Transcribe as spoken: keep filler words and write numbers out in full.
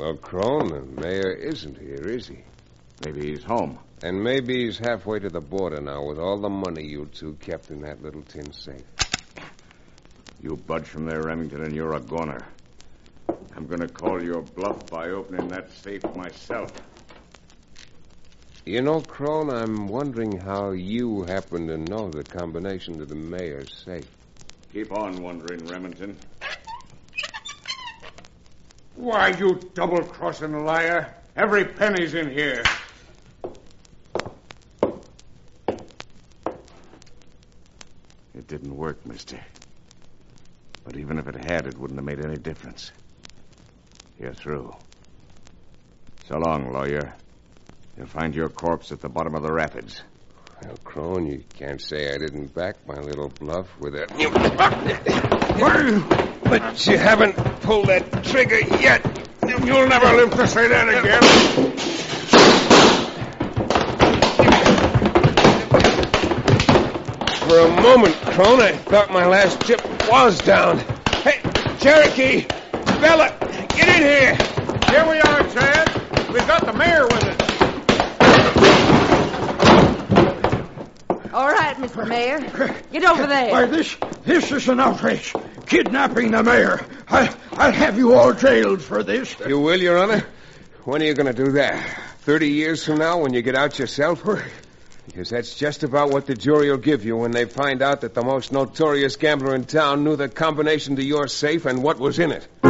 Well, Crone, the mayor isn't here, is he? Maybe he's home. And maybe he's halfway to the border now with all the money you two kept in that little tin safe. You budge from there, Remington, and you're a goner. I'm going to call your bluff by opening that safe myself. You know, Crone, I'm wondering how you happen to know the combination to the mayor's safe. Keep on wondering, Remington. Why, you double-crossing liar. Every penny's in here. It didn't work, mister. But even if it had, it wouldn't have made any difference. You're through. So long, lawyer. You'll find your corpse at the bottom of the rapids. Well, Crone, you can't say I didn't back my little bluff with a... But you haven't pulled that trigger yet. You'll never live to say that again. For a moment, Crone, I thought my last chip was down. Hey, Cherokee! Bella, get in here! Here we are, Chad. We've got the mayor with us. All right, Mister Mayor. Get over there. Why, this this is an outrage. Kidnapping the mayor. I, I'll have you all jailed for this. You will, Your Honor? When are you going to do that? Thirty years from now when you get out yourself? Because that's just about what the jury will give you when they find out that the most notorious gambler in town knew the combination to your safe and what was in it.